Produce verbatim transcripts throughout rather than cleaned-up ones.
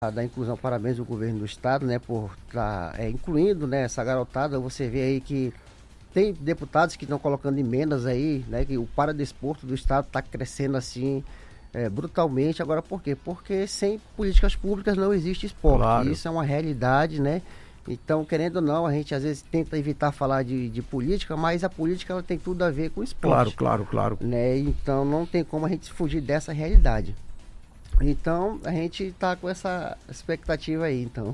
da inclusão, parabéns ao governo do estado, né, por estar é, incluindo, né, essa garotada. Você vê aí que tem deputados que estão colocando emendas aí, né, que o paradesporto do estado está crescendo assim é, brutalmente. Agora por quê? Porque sem políticas públicas não existe esporte. Claro. Isso é uma realidade, né? Então, querendo ou não, a gente às vezes tenta evitar falar de, de política, mas a política ela tem tudo a ver com o esporte. Claro, claro, claro. Né? Então não tem como a gente fugir dessa realidade. Então a gente está com essa expectativa aí, então.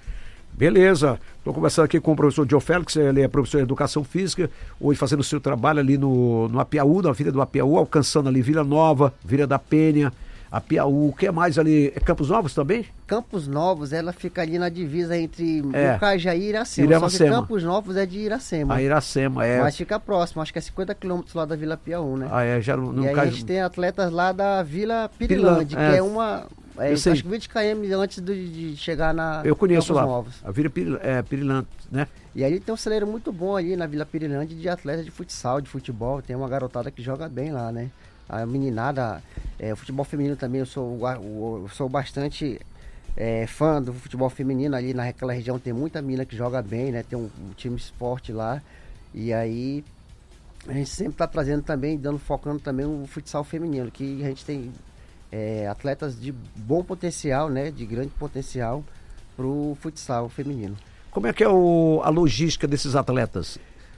Beleza, estou conversando aqui com o professor Joe Félix, ele é professor de Educação Física, hoje fazendo o seu trabalho ali no, no Apiaú, na Vila do Apiaú, alcançando ali Vila Nova, Vila da Penha, Apiaú, o que mais ali? É Campos Novos também? Campos Novos, ela fica ali na divisa entre É. Mucajaí e Iracema. Iracema. Só que Campos Novos é de Iracema. A Iracema, é. Mas fica próximo, acho que é cinquenta quilômetros lá da Vila Piauí, né? Ah, é, já no, no e aí caso... a gente tem atletas lá da Vila Pirilândia, Pirilândia, que é. é uma... É, Eu sei. acho que vinte quilômetros antes de, de chegar na Eu conheço Campos lá, Novos. a Vila Piril, é, Pirilândia, né? E aí tem um celeiro muito bom ali na Vila Pirilândia de atletas de futsal, de futebol. Tem uma garotada que joga bem lá, né? A meninada, é, o futebol feminino também, eu sou, eu sou bastante é, fã do futebol feminino. Ali naquela região tem muita menina que joga bem, né? Tem um, um time esporte lá. E aí a gente sempre está trazendo também, dando, focando também o futsal feminino, que a gente tem é, atletas de bom potencial, né? De grande potencial para o futsal feminino. Como é que é o, a logística desses atletas?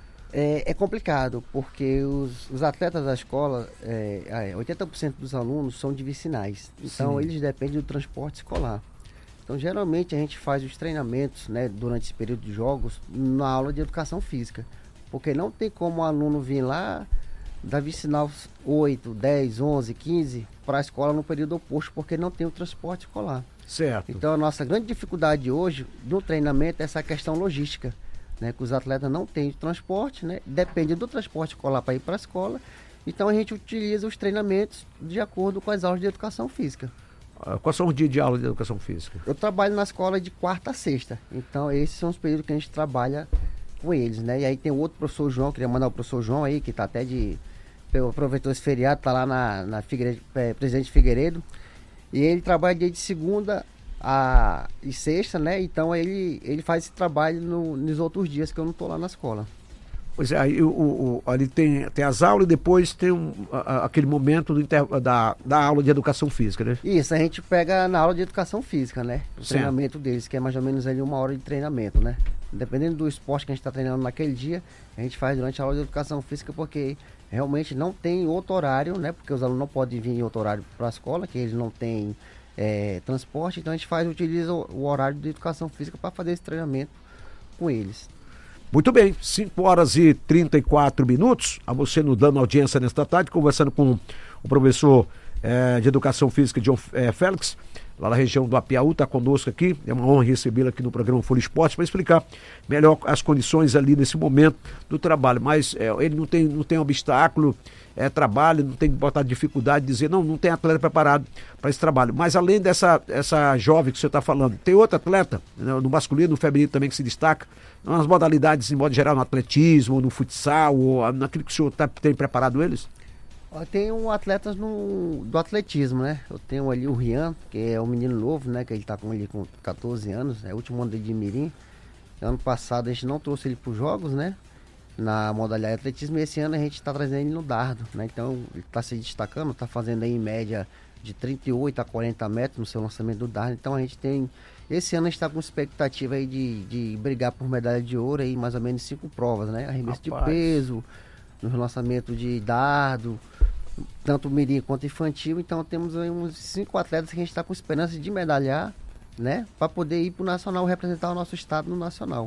É, é complicado, porque os, os atletas da escola, é, oitenta por cento dos alunos são de vicinais. Então, Sim. eles dependem do transporte escolar. Então, geralmente, a gente faz os treinamentos, né, durante esse período de jogos na aula de educação física. Porque não tem como o aluno vir lá da vicinal oito, dez, onze, quinze para a escola no período oposto, porque não tem o transporte escolar. Certo. Então, a nossa grande dificuldade hoje no treinamento é essa questão logística. Né, que os atletas não têm transporte, né, depende do transporte escolar para ir para a escola. Então a gente utiliza os treinamentos de acordo com as aulas de educação física. Ah, quais são os dias de aula de educação física? Eu trabalho na escola de quarta a sexta, então esses são os períodos que a gente trabalha com eles, né? E aí tem o outro professor João, queria mandar o professor João aí, que está até de... aproveitou esse feriado, está lá na, na Figueiredo, é, Presidente Figueiredo, e ele trabalha dia de segunda a, e sexta, né? Então ele, ele faz esse trabalho no, nos outros dias que eu não estou lá na escola. Pois é, aí o, o, ali tem, tem as aulas e depois tem um, a, aquele momento do inter, da, da aula de educação física, né? Isso, a gente pega na aula de educação física, né? O Certo. treinamento deles, que é mais ou menos ali uma hora de treinamento, né? Dependendo do esporte que a gente está treinando naquele dia, a gente faz durante a aula de educação física, porque realmente não tem outro horário, né? Porque os alunos não podem vir em outro horário para a escola, que eles não têm é, transporte, então a gente faz, utiliza o, o horário de educação física para fazer esse treinamento com eles. Muito bem, cinco horas e trinta e quatro minutos, a você nos dando audiência nesta tarde, conversando com o professor eh, de Educação Física, John eh, Félix, lá na região do Apiaú, está conosco aqui, é uma honra recebê-lo aqui no programa Folha Esporte, para explicar melhor as condições ali nesse momento do trabalho, mas eh, ele não tem, não tem obstáculo, é trabalho, não tem que botar dificuldade, dizer, não, não tem atleta preparado para esse trabalho, mas além dessa essa jovem que você está falando, tem outro atleta, né, no masculino, no feminino também que se destaca, nas modalidades, em modo geral, no atletismo, no futsal, ou naquilo que o senhor tá, tem preparado eles? Eu tenho atletas no, do atletismo, né? Eu tenho ali o Rian, que é um menino novo, né? Que ele tá com, ele com catorze anos, é o último ano dele de Mirim. Ano passado a gente não trouxe ele para os jogos, né? Na modalidade de atletismo, e esse ano a gente está trazendo ele no dardo, né? Então ele está se destacando, está fazendo aí em média de trinta e oito a quarenta metros no seu lançamento do dardo. Então a gente tem, esse ano a gente está com expectativa aí de, de brigar por medalha de ouro aí, mais ou menos cinco provas, né? Arremesso de peso, no lançamento de dardo, tanto mirim quanto infantil. Então temos aí uns cinco atletas que a gente está com esperança de medalhar, né? Para poder ir para o nacional, representar o nosso estado no nacional.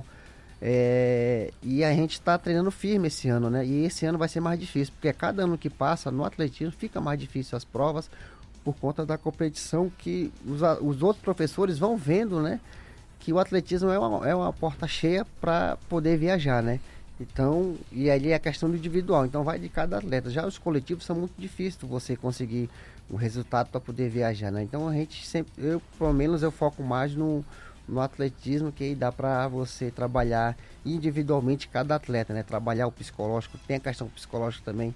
É, e a gente está treinando firme esse ano, né? E esse ano vai ser mais difícil, porque cada ano que passa no atletismo fica mais difícil as provas por conta da competição, que os, os outros professores vão vendo, né? Que o atletismo é uma, é uma porta cheia para poder viajar, né? Então, e ali é a questão do individual, então vai de cada atleta. Já os coletivos são muito difíceis você conseguir um resultado para poder viajar, né? Então a gente sempre, eu pelo menos eu foco mais no no atletismo, que aí dá para você trabalhar individualmente cada atleta, né? Trabalhar o psicológico, tem a questão psicológica também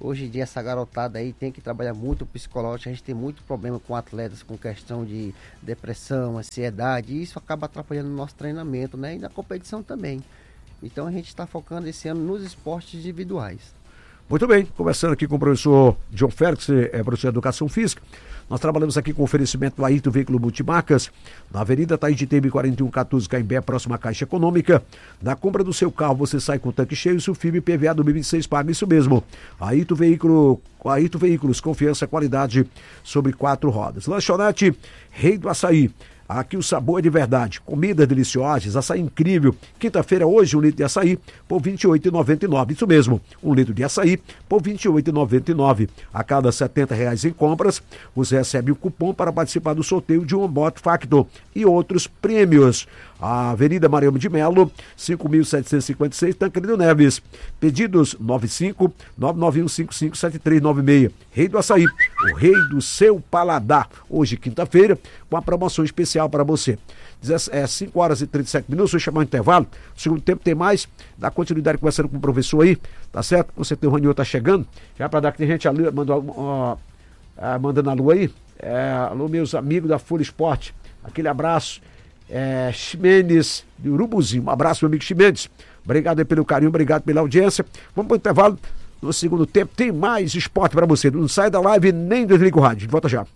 Hoje em dia essa garotada aí tem que trabalhar muito o psicológico, a gente tem muito problema com atletas, com questão de depressão, ansiedade, e isso acaba atrapalhando o nosso treinamento, né? E na competição também. Então a gente está focando esse ano nos esportes individuais. Muito bem, conversando aqui com o professor John Félix, é professor de Educação Física. Nós trabalhamos aqui com oferecimento do Ayrton Veículo Multimarcas, na Avenida Taiditebe quarenta e um quatorze, Caimbé, próxima à Caixa Econômica. Na compra do seu carro, você sai com o tanque cheio e Sulfib I P V A dois mil e vinte e seis paga isso mesmo. Ayrton Veículo, Ayrton Veículos, confiança, qualidade sobre quatro rodas. Lanchonete Rei do Açaí. Aqui o sabor é de verdade, comidas deliciosas, açaí incrível. Quinta-feira, hoje, um litro de açaí por vinte e oito reais e noventa e nove centavos. Isso mesmo, um litro de açaí por vinte e oito reais e noventa e nove centavos. A cada setenta reais em compras, você recebe o cupom para participar do sorteio de um Moto Factor e outros prêmios. A Avenida Mariano de Melo, cinco mil setecentos e cinquenta e seis, Tancredo Neves. Pedidos nove cinco nove nove um cinco cinco sete três nove seis. Rei do Açaí, o rei do seu paladar. Hoje, quinta-feira, com uma promoção especial para você. É cinco horas e trinta e sete minutos, vou chamar um intervalo. No segundo tempo tem mais. Dá continuidade conversando com o professor aí, tá certo? Com certeza o Raniel tá chegando. Já para dar que tem gente ali mandando, ó, ó, mandando alô aí. É, alô, meus amigos da Folha Esporte. Aquele abraço. É, Ximenes de Urubuzinho. Um abraço, meu amigo Ximenes. Obrigado aí pelo carinho, obrigado pela audiência. Vamos para o intervalo. No segundo tempo tem mais esporte para você. Não sai da live nem desliga o rádio. Volta já.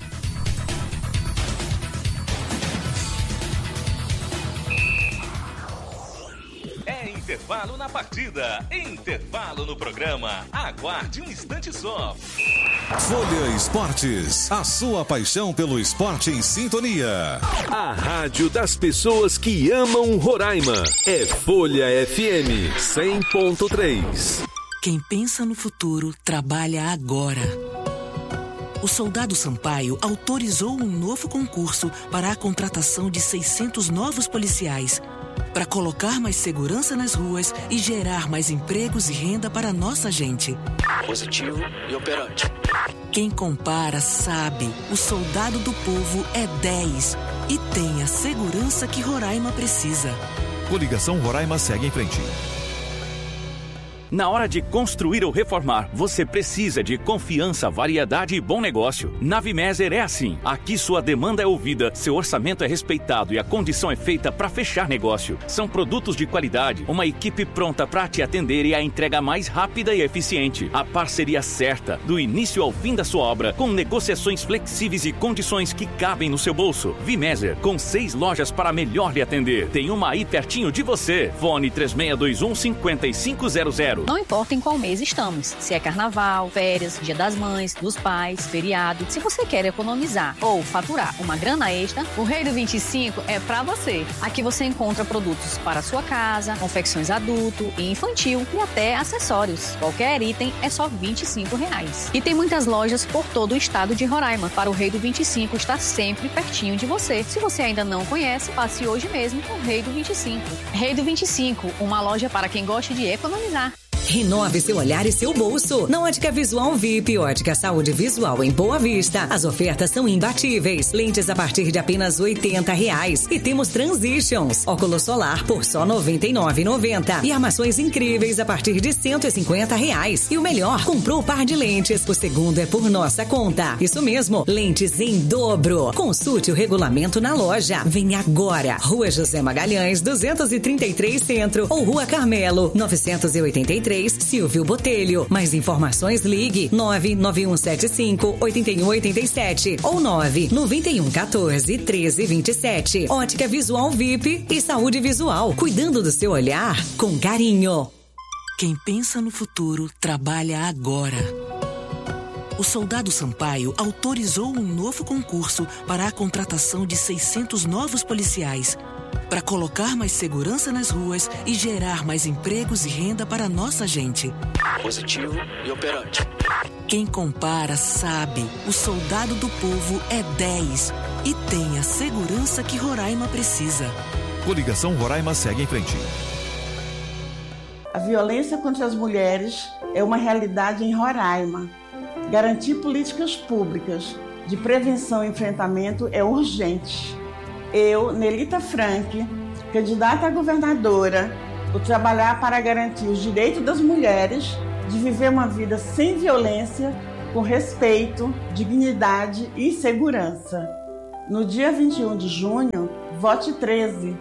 Intervalo na partida, intervalo no programa. Aguarde um instante só. Folha Esportes, a sua paixão pelo esporte em sintonia. A rádio das pessoas que amam Roraima é Folha F M cem ponto três. Quem pensa no futuro, trabalha agora. O Soldado Sampaio autorizou um novo concurso para a contratação de seiscentos novos policiais, para colocar mais segurança nas ruas e gerar mais empregos e renda para nossa gente. Positivo e operante. Quem compara sabe, o soldado do povo é dez e tem a segurança que Roraima precisa. Coligação Roraima segue em frente. Na hora de construir ou reformar, você precisa de confiança, variedade e bom negócio. Na Vimeser é assim. Aqui sua demanda é ouvida, seu orçamento é respeitado e a condição é feita para fechar negócio. São produtos de qualidade, uma equipe pronta para te atender e a entrega mais rápida e eficiente. A parceria certa, do início ao fim da sua obra, com negociações flexíveis e condições que cabem no seu bolso. Vimeser, com seis lojas para melhor lhe atender. Tem uma aí pertinho de você. Fone três seis dois um, cinco cinco zero zero. Não importa em qual mês estamos, se é carnaval, férias, dia das mães, dos pais, feriado. Se você quer economizar ou faturar uma grana extra, o Rei do vinte e cinco é pra você. Aqui você encontra produtos para sua casa, confecções adulto e infantil e até acessórios. Qualquer item é só vinte e cinco reais. E tem muitas lojas por todo o estado de Roraima para o Rei do vinte e cinco estar sempre pertinho de você. Se você ainda não conhece, passe hoje mesmo no Rei do vinte e cinco. Rei do vinte e cinco, uma loja para quem gosta de economizar. Renove seu olhar e seu bolso. Na Ótica Visual V I P, Ótica Saúde Visual em Boa Vista. As ofertas são imbatíveis. Lentes a partir de apenas oitenta reais. E temos Transitions. Óculos solar por só noventa e nove reais e noventa centavos. E armações incríveis a partir de cento e cinquenta reais. E o melhor, comprou o par de lentes. O segundo é por nossa conta. Isso mesmo, lentes em dobro. Consulte o regulamento na loja. Vem agora. Rua José Magalhães, duzentos e trinta e três Centro. Ou Rua Carmelo, novecentos e oitenta e três, Silvio Botelho. Mais informações, ligue nove nove um sete cinco, oito um oito sete ou nove nove um um quatro, um três dois sete. Ótica Visual V I P e Saúde Visual, cuidando do seu olhar com carinho. Quem pensa no futuro, trabalha agora. O Soldado Sampaio autorizou um novo concurso para a contratação de seiscentos novos policiais, para colocar mais segurança nas ruas e gerar mais empregos e renda para nossa gente. Positivo e operante. Quem compara sabe, o soldado do povo é dez e tem a segurança que Roraima precisa. Coligação Roraima segue em frente. A violência contra as mulheres é uma realidade em Roraima. Garantir políticas públicas de prevenção e enfrentamento é urgente. Eu, Nelita Frank, candidata a governadora, vou trabalhar para garantir os direitos das mulheres de viver uma vida sem violência, com respeito, dignidade e segurança. No dia vinte e um de junho, vote treze.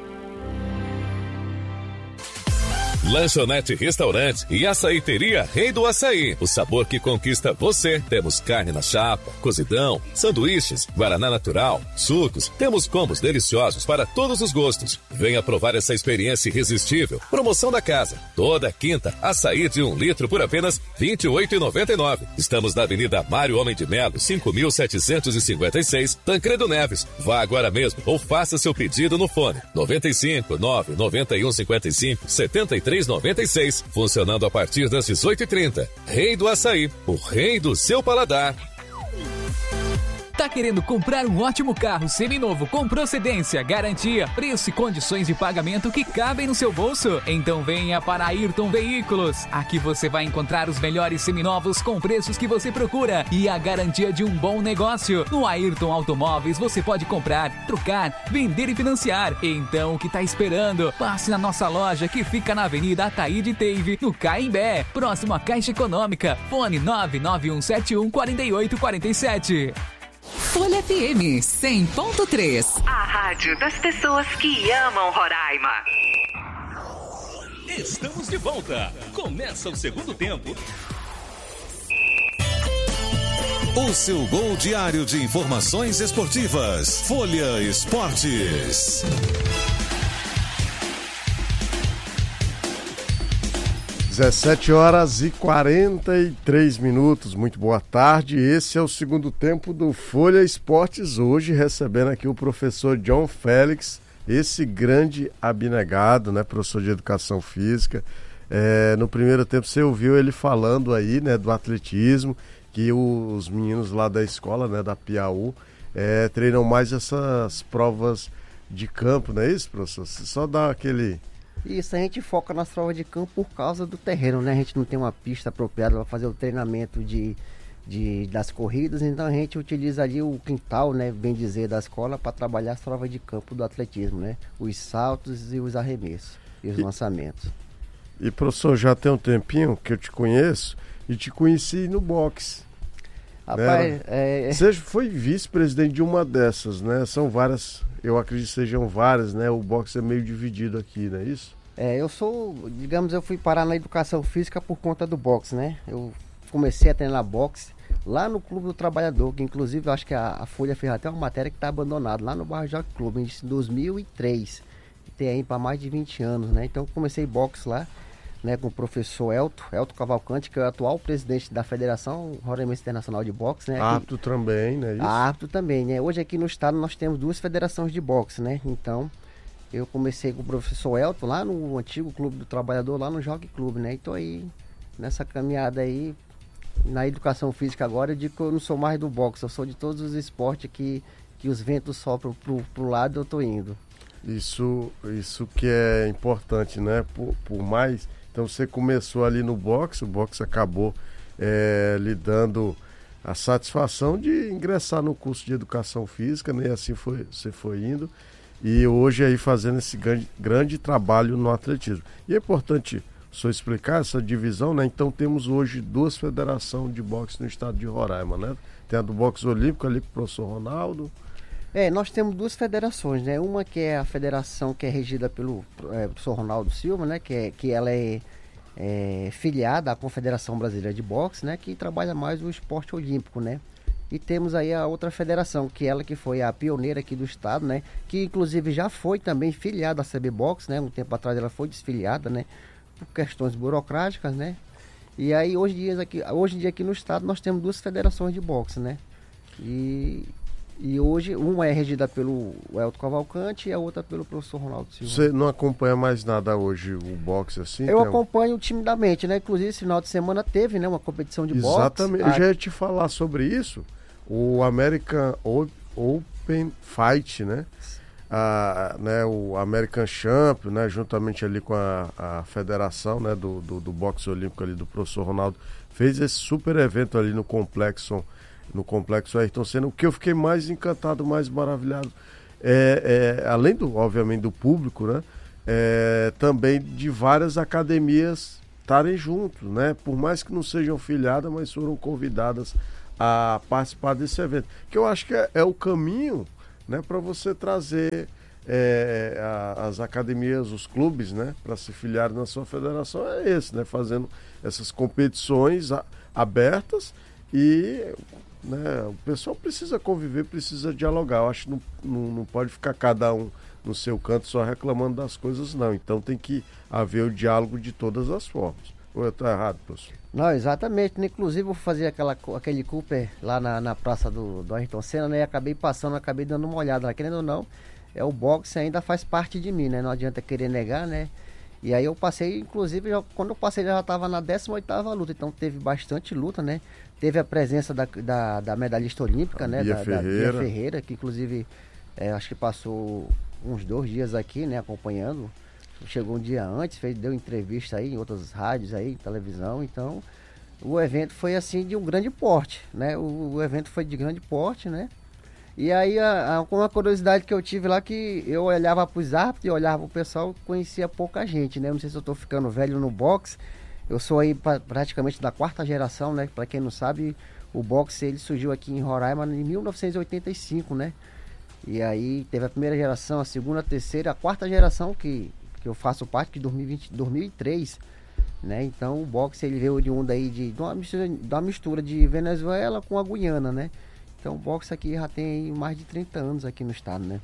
Lanchonete Restaurante e Açaiteria Rei do Açaí. O sabor que conquista você. Temos carne na chapa, cozidão, sanduíches, guaraná natural, sucos. Temos combos deliciosos para todos os gostos. Venha provar essa experiência irresistível. Promoção da casa. Toda quinta, açaí de um litro por apenas vinte e oito reais e noventa e nove centavos. Estamos na Avenida Mário Homem de Melo, cinco mil setecentos e cinquenta e seis, Tancredo Neves. Vá agora mesmo ou faça seu pedido no fone noventa e cinco, nove nove um, cinquenta e cinco, setenta e três noventa e seis, funcionando a partir das dezoito e trinta. Rei do Açaí, o rei do seu paladar. Tá querendo comprar um ótimo carro seminovo com procedência, garantia, preço e condições de pagamento que cabem no seu bolso? Então venha para Ayrton Veículos. Aqui você vai encontrar os melhores seminovos com preços que você procura e a garantia de um bom negócio. No Ayrton Automóveis você pode comprar, trocar, vender e financiar. Então o que tá esperando? Passe na nossa loja que fica na Avenida Ataíde Teive, no Caimbé, próximo à Caixa Econômica. Fone nove nove um sete um, quatro oito quatro sete. Folha F M cem ponto três. A rádio das pessoas que amam Roraima. Estamos de volta. Começa o segundo tempo. O seu gol diário de informações esportivas. Folha Esportes. dezessete horas e quarenta e três minutos, muito boa tarde. Esse é o segundo tempo do Folha Esportes, hoje recebendo aqui o professor John Félix, esse grande abnegado, né, professor de Educação Física. É, no primeiro tempo você ouviu ele falando aí, né, do atletismo, que os meninos lá da escola, né, da Piauí, é, treinam mais essas provas de campo, não é isso, professor? Você só dá aquele... Isso, a gente foca nas provas de campo por causa do terreno, né? A gente não tem uma pista apropriada para fazer o treinamento de, de, das corridas, então a gente utiliza ali o quintal, né, bem dizer, da escola para trabalhar as provas de campo do atletismo, né? Os saltos e os arremessos e os e, lançamentos. E professor, já tem um tempinho que eu te conheço e te conheci no boxe. Rapaz, né? é... Você foi vice-presidente de uma dessas, né? São várias... Eu acredito que sejam várias, né? O boxe é meio dividido aqui, não é isso? É, eu sou, digamos, eu fui parar na educação física por conta do boxe, né? Eu comecei a treinar boxe lá no Clube do Trabalhador, que inclusive eu acho que a, a Folha fez até uma matéria que está abandonada, lá no Bairro Jockey Club, em dois mil e três. Tem aí para mais de vinte anos, né? Então eu comecei boxe lá, né, com o professor Elton, Elton Cavalcante, que é o atual presidente da Federação Roraimense Internacional de Boxe, né? Árbitro também, né? Isso? Árbitro também, né? Hoje aqui no estado nós temos duas federações de boxe, né? Então, eu comecei com o professor Elton lá no antigo Clube do Trabalhador, lá no Jockey Club, né? E tô aí, nessa caminhada aí, na educação física agora, eu digo que eu não sou mais do boxe, eu sou de todos os esportes que, que os ventos sopram pro, pro lado, eu tô indo. Isso, isso que é importante, né? Por, por mais... Então você começou ali no boxe, o boxe acabou é, lhe dando a satisfação de ingressar no curso de Educação Física, né? E assim foi, você foi indo, e hoje aí fazendo esse grande, grande trabalho no atletismo. E é importante só explicar essa divisão, né? Então temos hoje duas federações de boxe no estado de Roraima, né? Tem a do boxe olímpico ali com o professor Ronaldo. É, nós temos duas federações, né? Uma que é a federação que é regida pelo é, professor Ronaldo Silva, né? Que, é, que ela é, é filiada à Confederação Brasileira de Boxe, né? Que trabalha mais o esporte olímpico, né? E temos aí a outra federação, que ela que foi a pioneira aqui do estado, né? Que inclusive já foi também filiada à C B Boxe, né? Um tempo atrás ela foi desfiliada, né? Por questões burocráticas, né? E aí hoje em dia aqui, hoje em dia aqui no estado nós temos duas federações de boxe, né? E... E hoje, uma é regida pelo Elton Cavalcante e a outra pelo professor Ronaldo Silva. Você não acompanha mais nada hoje, o boxe assim? Eu acompanho um... timidamente, né? Inclusive, esse final de semana teve, né, uma competição de boxe. Exatamente, eu já ia te falar sobre isso. O American Open Fight, né? A, né, o American Champ, né, juntamente ali com a, a federação, né, do, do, do boxe olímpico ali do professor Ronaldo, fez esse super evento ali no complexo no complexo Ayrton Senna. O que eu fiquei mais encantado, mais maravilhado, é, é, além do, obviamente, do público, né, é, também de várias academias estarem juntos, né? Por mais que não sejam filiadas, mas foram convidadas a participar desse evento. Que eu acho que é, é o caminho, né, para você trazer é, a, as academias, os clubes, né, para se filiarem na sua federação, é esse, né? Fazendo essas competições a, abertas e, né, o pessoal precisa conviver, precisa dialogar. Eu acho que não, não, não pode ficar cada um no seu canto só reclamando das coisas, não. Então tem que haver o diálogo de todas as formas. Ou eu estou errado, professor? Não, exatamente. Inclusive eu fazia aquela, aquele Cooper lá na, na praça do, do Ayrton Senna, né? E acabei passando, acabei dando uma olhada lá. Querendo ou não, é, o boxe ainda faz parte de mim, né? Não adianta querer negar, né? E aí eu passei, inclusive, já, quando eu passei já estava na décima oitava luta, então teve bastante luta, né? Teve a presença da, da, da medalhista olímpica, a né? Bia da, Ferreira. da Bia Ferreira, que inclusive é, acho que passou uns dois dias aqui, né? Acompanhando. Chegou um dia antes, fez, deu entrevista aí em outras rádios aí, televisão, então o evento foi assim de um grande porte, né? O, o evento foi de grande porte, né? E aí a, a, uma curiosidade que eu tive lá que eu olhava para os árbitros e olhava para o pessoal, conhecia pouca gente, né? Não sei se eu tô ficando velho no boxe, eu sou aí pra, praticamente da quarta geração, né? Para quem não sabe, o boxe ele surgiu aqui em Roraima em mil novecentos e oitenta e cinco, né? E aí teve a primeira geração, a segunda, a terceira, a quarta geração que que eu faço parte de dois mil e vinte, dois mil e três, né? Então o boxe ele veio de um daí de, de, uma mistura, de uma mistura de Venezuela com a Guiana, né? Então o boxe aqui já tem mais de trinta anos aqui no estado, né?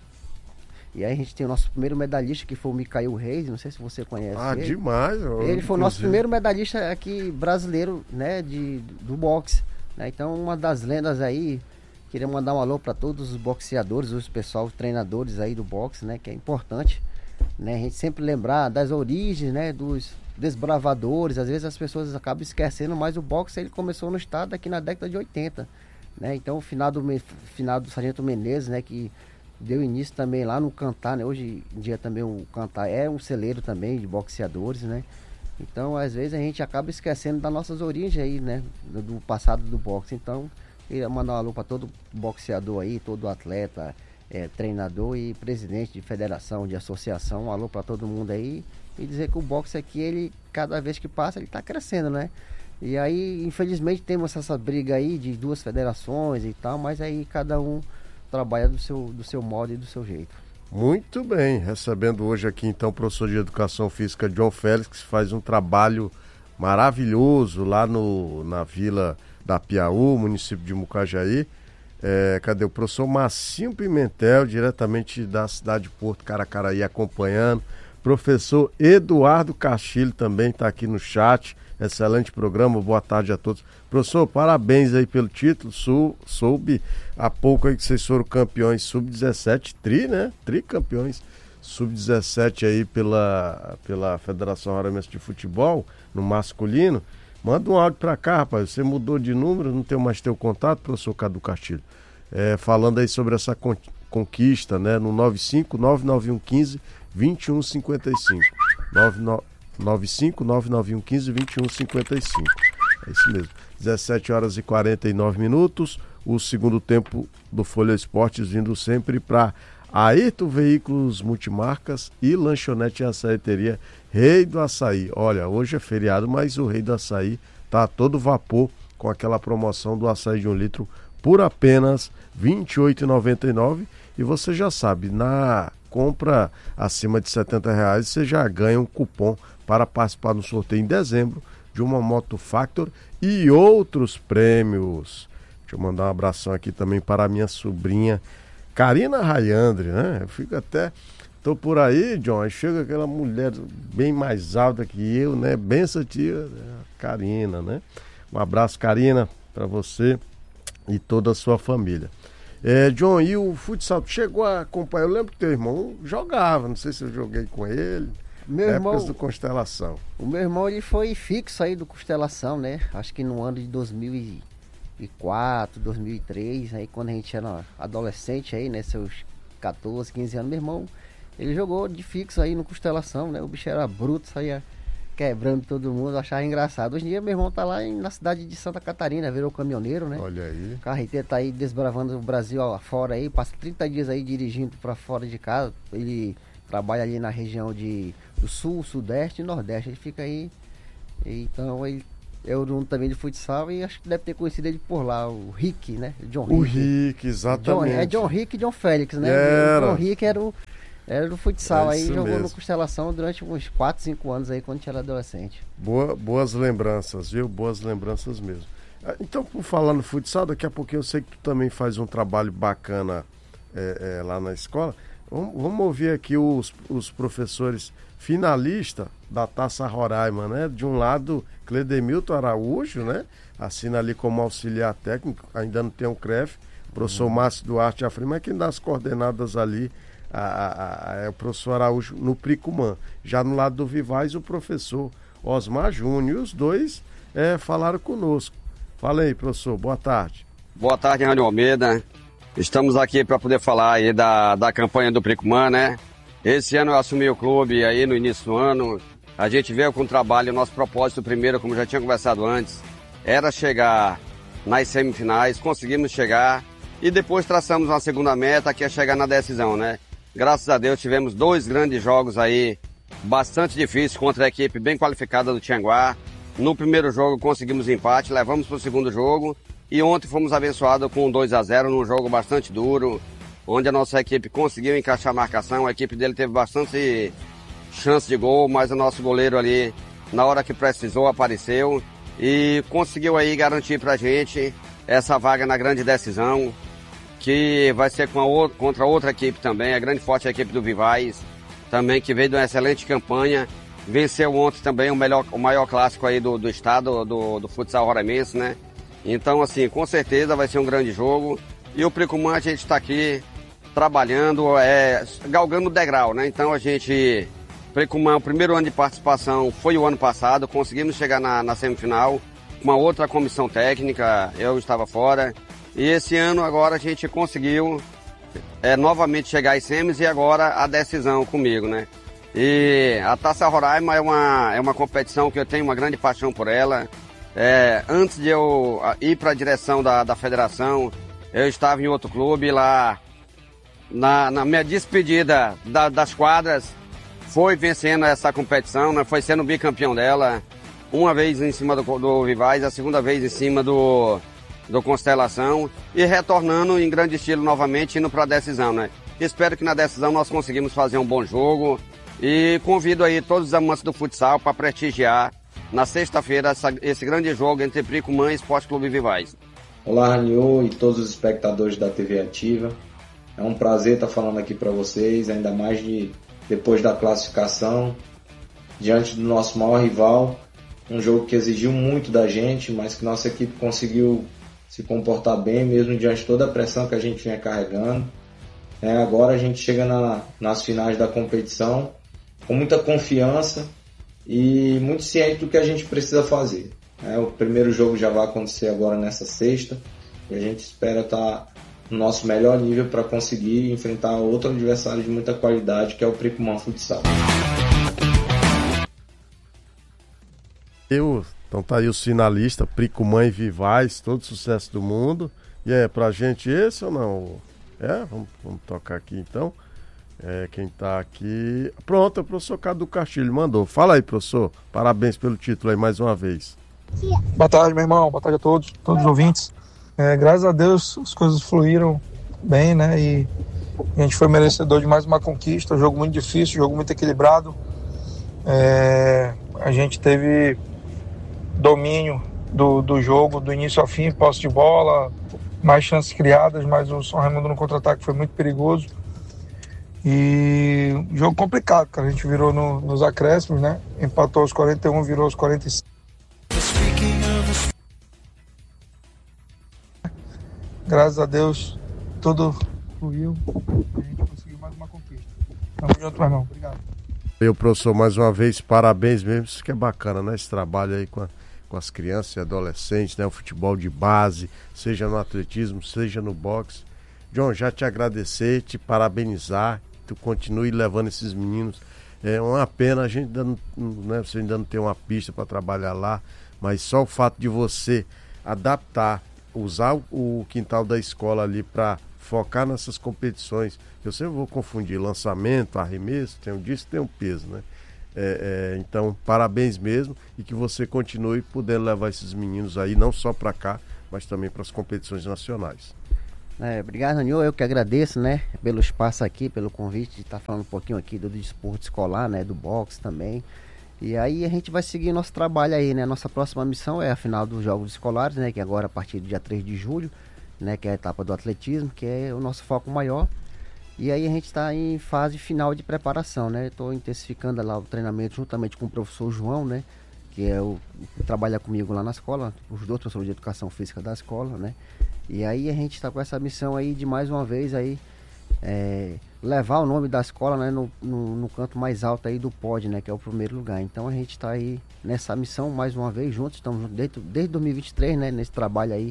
E aí a gente tem o nosso primeiro medalhista, que foi o Micael Reis, não sei se você conhece ah, ele. demais! Ele foi inclusive o nosso primeiro medalhista aqui brasileiro, né? De, do boxe, né? Então uma das lendas aí, queria mandar um alô para todos os boxeadores, os pessoal, os treinadores aí do boxe, né? Que é importante, né, a gente sempre lembrar das origens, né, dos desbravadores. Às vezes as pessoas acabam esquecendo, mas o boxe ele começou no estado aqui na década de oitenta, né? Então o final do final do Sargento Menezes, né, que deu início também lá no Cantar, né? Hoje em dia também o Cantar é um celeiro também de boxeadores, né? Então às vezes a gente acaba esquecendo das nossas origens aí, né, do passado do boxe. Então queria mandar um alô para todo boxeador aí, todo atleta, É, treinador e presidente de federação, de associação, um alô para todo mundo aí, e dizer que o boxe aqui, ele, cada vez que passa, ele está crescendo, né? E aí, infelizmente, temos essa briga aí de duas federações e tal, mas aí cada um trabalha do seu, do seu modo e do seu jeito. Muito bem, recebendo hoje aqui então o professor de Educação Física John Félix, que faz um trabalho maravilhoso lá no, na Vila da Piauí, município de Mucajaí. É, cadê o professor Marcinho Pimentel, diretamente da cidade de Porto Caracaraí, acompanhando. Professor Eduardo Castilho também está aqui no chat. Excelente programa, boa tarde a todos. Professor, parabéns aí pelo título. Sou, soube há pouco aí que vocês foram campeões sub dezessete, tri, né? Tricampeões sub dezessete aí pela, pela Federação Roraimense de Futebol, no masculino. Manda um áudio para cá, rapaz. Você mudou de número, não tem mais teu contato, professor Cadu Castilho. É, falando aí sobre essa con- conquista, né? No nove cinco nove nove um um cinco dois um cinco cinco. nove cinco nove nove um um cinco dois um cinco cinco. É isso mesmo. dezessete horas e quarenta e nove minutos. O segundo tempo do Folha Esportes vindo sempre para Ayrton Veículos Multimarcas e Lanchonete e Açaiteria Rei do Açaí. Olha, hoje é feriado, mas o Rei do Açaí tá a todo vapor com aquela promoção do açaí de um litro por apenas vinte e oito reais e noventa e nove centavos. E você já sabe, na compra acima de setenta reais você já ganha um cupom para participar no sorteio em dezembro de uma Moto Factor e outros prêmios. Deixa eu mandar um abração aqui também para a minha sobrinha Karina Rayandre, né? Eu fico até... Tô por aí, John, aí chega aquela mulher bem mais alta que eu, né? Benção, tia, Karina, né? Um abraço, Karina, para você e toda a sua família. É, John, e o futsal, tu chegou a acompanhar? Eu lembro que teu irmão jogava, não sei se eu joguei com ele. Meu épocas irmão, do Constelação. O meu irmão, ele foi fixo aí do Constelação, né? Acho que no ano de dois mil e quatro, dois mil e três, aí quando a gente era adolescente aí, né? Seus catorze, quinze anos, meu irmão, ele jogou de fixo aí no Constelação, né? O bicho era bruto, saía quebrando todo mundo, eu achava engraçado. Hoje em dia meu irmão tá lá em, na cidade de Santa Catarina, virou caminhoneiro, né? Olha aí. O carreteiro tá aí desbravando o Brasil afora aí, passa trinta dias aí dirigindo pra fora de casa. Ele trabalha ali na região de, do sul, sudeste e nordeste. Ele fica aí Então ele é oriundo também de futsal e acho que deve ter conhecido ele por lá, o Rick, né? John O Rick. Rick, exatamente. John, é John Rick e John Félix, né? Era. O John Rick era o Era do futsal, é aí jogou mesmo. no Constelação durante uns quatro, cinco anos aí, quando a gente era adolescente. Boa, boas lembranças, viu? Boas lembranças mesmo. Então, por falar no futsal, daqui a pouquinho eu sei que tu também faz um trabalho bacana é, é, lá na escola. Vamos, vamos ouvir aqui os, os professores finalistas da Taça Roraima, né? De um lado, Cledemilton Araújo, né? Assina ali como auxiliar técnico, ainda não tem um C R E F. O professor uhum. Márcio Duarte Afrima é quem dá as coordenadas ali. A, a, a, é o professor Araújo no Pricumã. Já no lado do Vivaz, o professor Osmar Júnior. E os dois é, falaram conosco. Fala aí, professor. Boa tarde. Boa tarde, Rânio Almeida. Estamos aqui para poder falar aí da, da campanha do Pricumã, né? Esse ano eu assumi o clube aí no início do ano. A gente veio com o trabalho, o nosso propósito primeiro, como já tinha conversado antes, era chegar nas semifinais, conseguimos chegar e depois traçamos uma segunda meta, que é chegar na decisão, né? Graças a Deus tivemos dois grandes jogos aí, bastante difíceis, contra a equipe bem qualificada do Tianguá. No primeiro jogo conseguimos empate, levamos para o segundo jogo e ontem fomos abençoados com um dois a zero num jogo bastante duro, onde a nossa equipe conseguiu encaixar a marcação. A equipe dele teve bastante chance de gol, mas o nosso goleiro ali, na hora que precisou, apareceu e conseguiu aí garantir pra gente essa vaga na grande decisão, que vai ser com a outra, contra outra equipe também, a grande forte equipe do Vivaz, também que veio de uma excelente campanha, venceu ontem também o, melhor, o maior clássico aí do, do estado, do, do futsal roraimense, né? Então, assim, com certeza vai ser um grande jogo, e o Pricumã a gente está aqui trabalhando, é, galgando o degrau, né? Então a gente, Pricumã, o primeiro ano de participação foi o ano passado, conseguimos chegar na, na semifinal, com uma outra comissão técnica, eu estava fora. E esse ano agora a gente conseguiu é, novamente chegar às semis e agora a decisão comigo, né? E a Taça Roraima é uma, é uma competição que eu tenho uma grande paixão por ela. É, antes de eu ir para a direção da, da federação, eu estava em outro clube lá, na, na minha despedida da, das quadras, foi vencendo essa competição, né? Foi sendo bicampeão dela, uma vez em cima do, do Vivaz, a segunda vez em cima do... do Constelação e retornando em grande estilo novamente, indo para a decisão, né? Espero que na decisão nós conseguimos fazer um bom jogo e convido aí todos os amantes do futsal para prestigiar na sexta-feira esse grande jogo entre Pricumã e Esporte Clube Vivaz. Olá, Raniô e todos os espectadores da T V Ativa. É um prazer estar falando aqui para vocês, ainda mais de, depois da classificação, diante do nosso maior rival. Um jogo que exigiu muito da gente, mas que nossa equipe conseguiu se comportar bem, mesmo diante de toda a pressão que a gente vinha carregando. É, agora a gente chega na, nas finais da competição com muita confiança e muito ciente do que a gente precisa fazer. É, o primeiro jogo já vai acontecer agora nessa sexta e a gente espera estar no nosso melhor nível para conseguir enfrentar outro adversário de muita qualidade, que é o Pricumã Futsal. Eu... Então tá aí os finalistas, Pricumã e Vivaz, todo sucesso do mundo. E é pra gente esse ou não? É, vamos, vamos tocar aqui então. É, quem tá aqui... Pronto, é o professor Cadu Castilho, mandou. Fala aí, professor. Parabéns pelo título aí mais uma vez. Boa tarde, meu irmão. Boa tarde a todos, todos os ouvintes. É, graças a Deus as coisas fluíram bem, né? E a gente foi merecedor de mais uma conquista. Um jogo muito difícil, um jogo muito equilibrado. É, a gente teve domínio do, do jogo, do início ao fim, posse de bola, mais chances criadas, mas o São Raimundo no contra-ataque foi muito perigoso. E um jogo complicado, cara. A gente virou no, nos acréscimos, né? Empatou aos quarenta e um, virou aos quarenta e cinco. Graças a Deus, tudo fluiu e a gente conseguiu mais uma conquista. Tamo junto, meu irmão. Obrigado. Eu, professor, mais uma vez, parabéns mesmo. Isso que é bacana, né? Esse trabalho aí com a com as crianças e adolescentes, né? O futebol de base, seja no atletismo, seja no boxe. John, já te agradecer, te parabenizar, tu continue levando esses meninos. É uma pena, a gente ainda não, né? Você ainda não tem uma pista para trabalhar lá, mas só o fato de você adaptar, usar o quintal da escola ali para focar nessas competições. Eu sempre vou confundir lançamento, arremesso, tem um disso, tem um peso, né? É, é, então, parabéns mesmo e que você continue podendo levar esses meninos aí, não só para cá, mas também para as competições nacionais. É, obrigado, Daniel. Eu que agradeço, né, pelo espaço aqui, pelo convite de estar falando um pouquinho aqui do desporto escolar, né, do boxe também. E aí a gente vai seguir nosso trabalho aí, né? Nossa próxima missão é a final dos Jogos Escolares, né? Que agora a partir do dia três de julho, né? Que é a etapa do atletismo, que é o nosso foco maior. E aí a gente está em fase final de preparação, né? Estou intensificando lá o treinamento juntamente com o professor João, né? Que é o que trabalha comigo lá na escola, os dois professores de educação física da escola, né? E aí a gente está com essa missão aí de mais uma vez aí é, levar o nome da escola, né, no, no, no canto mais alto aí do pódio, né, que é o primeiro lugar. Então a gente está aí nessa missão mais uma vez juntos, estamos desde, desde dois mil e vinte e três, né, nesse trabalho aí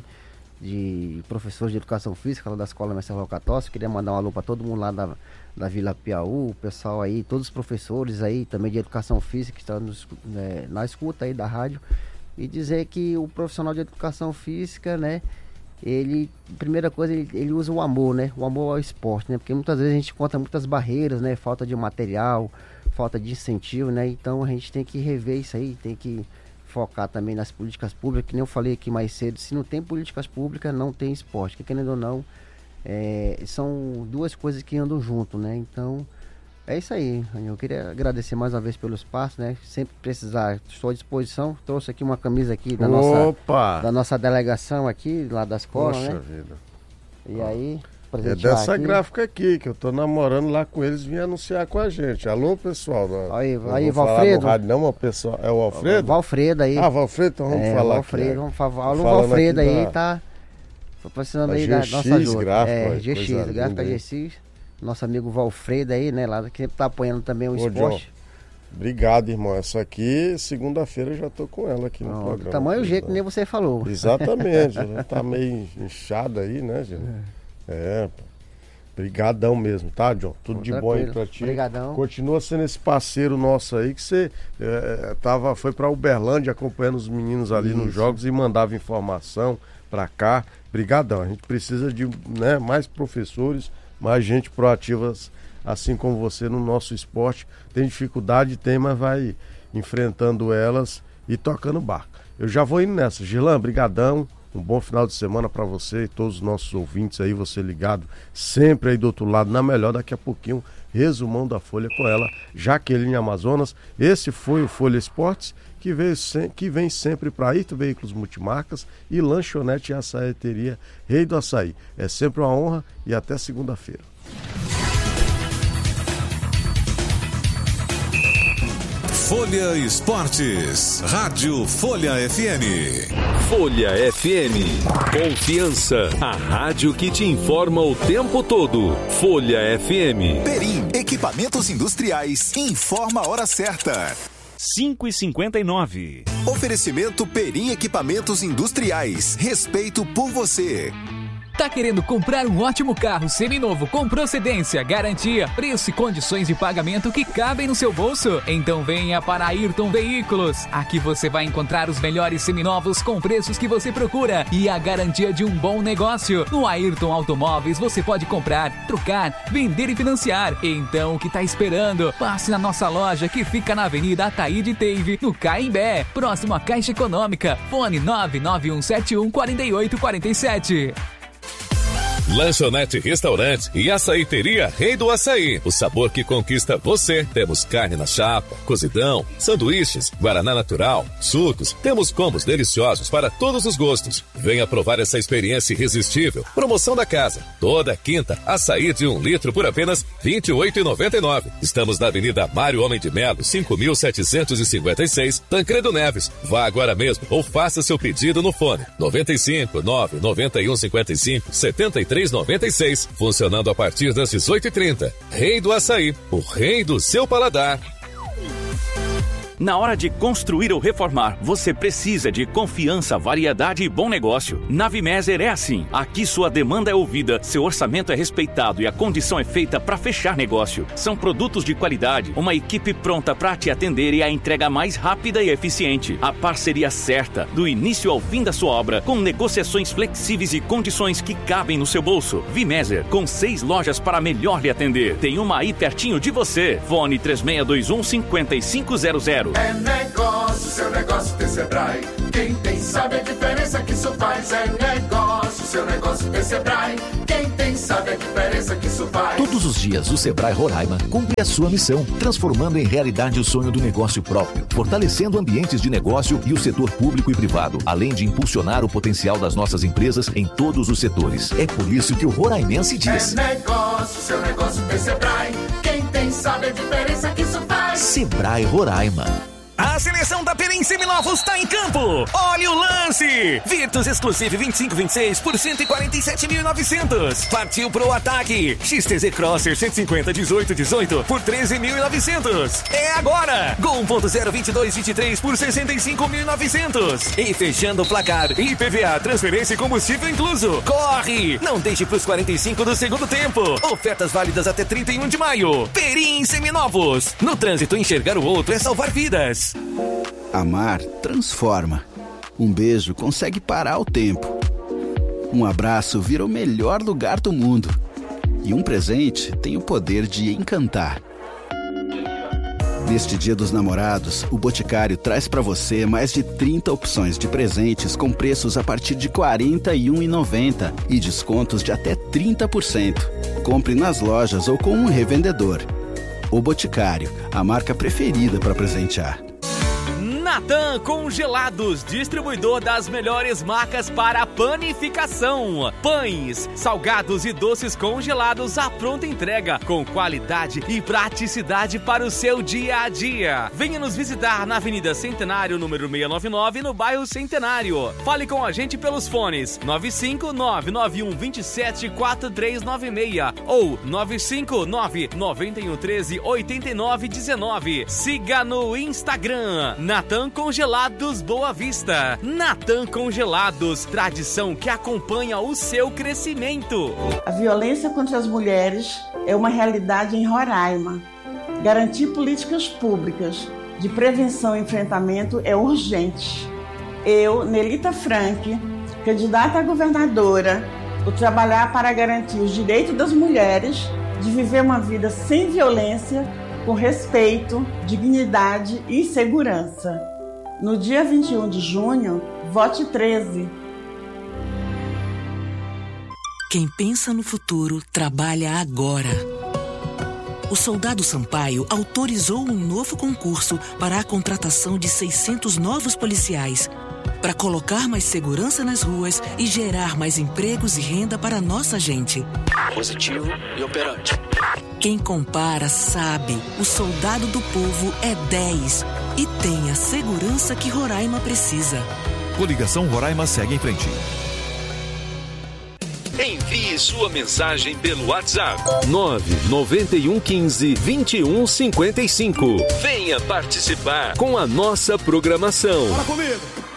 de professores de educação física lá da escola Marcelo Rocatócio. Queria mandar um alô para todo mundo lá da, da Vila Piauí, o pessoal aí, todos os professores aí também de educação física que estão nos, né, na escuta aí da rádio, e dizer que o profissional de educação física, né, ele, primeira coisa, ele, ele usa o amor, né? O amor ao esporte, né? Porque muitas vezes a gente encontra muitas barreiras, né? Falta de material, falta de incentivo, né? Então a gente tem que rever isso aí, tem que focar também nas políticas públicas, que nem eu falei aqui mais cedo, se não tem políticas públicas, não tem esporte, que querendo ou não, é, são duas coisas que andam junto, né? Então, é isso aí, eu queria agradecer mais uma vez pelo espaço, né? Sempre precisar, estou à disposição. Trouxe aqui uma camisa aqui da, nossa, da nossa delegação aqui, lá da escola, Poxa né? vida. E aí, é dessa aqui. Gráfica aqui, que eu tô namorando lá com eles, vim anunciar com a gente. Alô, pessoal. Aí, aí Valfredo. Rádio, não, pessoal, é o Valfredo? Valfredo aí. Ah, Valfredo, então vamos é, falar Valfredo, aqui. Vamos falar. O Valfredo aí da... tá precisando aí da nossa ajuda. Gráfica, é, G X, Gráfica G X. Nosso amigo Valfredo aí, né, lá que sempre tá apoiando também o Ô, esporte. John, obrigado, irmão. Essa aqui, segunda-feira eu já tô com ela aqui no Não, programa. Do tamanho e o jeito que nem você falou. Exatamente, já tá meio inchada aí, né, Gil? É, é brigadão mesmo, tá, John? Tudo de bom aí pra ti. Obrigadão. Continua sendo esse parceiro nosso aí, que você é, tava, foi pra Uberlândia acompanhando os meninos ali Isso. nos jogos e mandava informação pra cá. Brigadão, a gente precisa de, né, mais professores, mais gente proativa, assim como você, no nosso esporte. Tem dificuldade, tem, mas vai enfrentando elas e tocando barco. Eu já vou indo nessa. Gilan, brigadão. Um bom final de semana para você e todos os nossos ouvintes aí, você ligado sempre aí do outro lado, na melhor. Daqui a pouquinho, resumão da Folha com ela, Jaqueline Amazonas. Esse foi o Folha Esportes, que, veio sem, que vem sempre para Ayrton Veículos Multimarcas e Lanchonete e Açaieteria Rei do Açaí. É sempre uma honra e até segunda-feira. Folha Esportes, Rádio Folha F M. Folha F M, confiança, a rádio que te informa o tempo todo. Folha F M. Perim, equipamentos industriais, informa a hora certa. cinco e cinquenta e nove. Oferecimento Perim Equipamentos Industriais, respeito por você. Tá querendo comprar um ótimo carro seminovo com procedência, garantia, preço e condições de pagamento que cabem no seu bolso? Então venha para Ayrton Veículos. Aqui você vai encontrar os melhores seminovos com preços que você procura e a garantia de um bom negócio. No Ayrton Automóveis você pode comprar, trocar, vender e financiar. Então o que tá esperando? Passe na nossa loja que fica na Avenida Ataíde Teive, no Caimbé, próximo à Caixa Econômica. Fone nove nove um sete um quatro oito quatro sete. Lanchonete Restaurante e Açaiteria Rei do Açaí. O sabor que conquista você. Temos carne na chapa, cozidão, sanduíches, guaraná natural, sucos. Temos combos deliciosos para todos os gostos. Venha provar essa experiência irresistível. Promoção da casa. Toda quinta, açaí de um litro por apenas vinte e oito reais e noventa e nove centavos. Estamos na Avenida Mário Homem de Melo, cinco mil setecentos e cinquenta e seis, Tancredo Neves. Vá agora mesmo ou faça seu pedido no fone noventa e cinco, nove nove um cinquenta e cinco, setenta e três noventa e seis, funcionando a partir das dezoito e trinta. Rei do Açaí, o rei do seu paladar. Na hora de construir ou reformar, você precisa de confiança, variedade e bom negócio. Na Vimeser é assim. Aqui sua demanda é ouvida, seu orçamento é respeitado e a condição é feita para fechar negócio. São produtos de qualidade, uma equipe pronta para te atender e a entrega mais rápida e eficiente. A parceria certa, do início ao fim da sua obra, com negociações flexíveis e condições que cabem no seu bolso. Vimeser, com seis lojas para melhor lhe atender. Tem uma aí pertinho de você. Fone três seis dois um, cinco cinco zero zero. É negócio, seu negócio tem Sebrae. Quem tem sabe a diferença que isso faz. É negócio, seu negócio tem Sebrae. Quem tem sabe a diferença que isso faz. Todos os dias o Sebrae Roraima cumpre a sua missão, transformando em realidade o sonho do negócio próprio, fortalecendo ambientes de negócio e o setor público e privado, além de impulsionar o potencial das nossas empresas em todos os setores. É por isso que o roraimense diz: é negócio, seu negócio tem Sebrae. Quem tem sabe a diferença que isso faz. Sebrae Roraima. A seleção da Perim Seminovos está em campo. Olha o lance. Virtus Exclusive vinte e cinco vinte e seis por cento e quarenta e sete mil e novecentos. Partiu pro ataque. X T Z Crosser cento e cinquenta dezoito dezoito por treze mil e novecentos. É agora. Gol um ponto zero vinte e dois vinte e três por sessenta e cinco mil e novecentos. E fechando o placar, I P V A, transferência e combustível incluso. Corre. Não deixe pros quarenta e cinco do segundo tempo. Ofertas válidas até trinta e um de maio. Perim Seminovos. No trânsito, enxergar o outro é salvar vidas. Amar transforma. Um beijo consegue parar o tempo. Um abraço vira o melhor lugar do mundo. E um presente tem o poder de encantar. Neste Dia dos Namorados, o Boticário traz para você mais de trinta opções de presentes com preços a partir de quarenta e um reais e noventa centavos e descontos de até trinta por cento. Compre nas lojas ou com um revendedor. O Boticário, a marca preferida para presentear. Natan Congelados, distribuidor das melhores marcas para panificação. Pães, salgados e doces congelados à pronta entrega, com qualidade e praticidade para o seu dia a dia. Venha nos visitar na Avenida Centenário, número seiscentos e noventa e nove, no bairro Centenário. Fale com a gente pelos fones nove cinco nove nove um dois sete quatro três nove seis ou nove cinco nove nove um um três oito nove um nove. Siga no Instagram, Natan Congelados Boa Vista. Natan Congelados, tradição que acompanha o seu crescimento. A violência contra as mulheres é uma realidade em Roraima. Garantir políticas públicas de prevenção e enfrentamento é urgente. Eu, Nelita Frank, candidata a governadora, vou trabalhar para garantir os direitos das mulheres de viver uma vida sem violência, com respeito, dignidade e segurança. No dia vinte e um de junho, vote treze. Quem pensa no futuro, trabalha agora. O Soldado Sampaio autorizou um novo concurso para a contratação de seiscentos novos policiais, para colocar mais segurança nas ruas e gerar mais empregos e renda para a nossa gente. Positivo e operante. Quem compara sabe, o soldado do povo é dez e tem a segurança que Roraima precisa. Coligação Roraima segue em frente. Envie sua mensagem pelo WhatsApp nove nove um um cinco vinte e um cinquenta e cinco. Venha participar com a nossa programação. Fala comigo!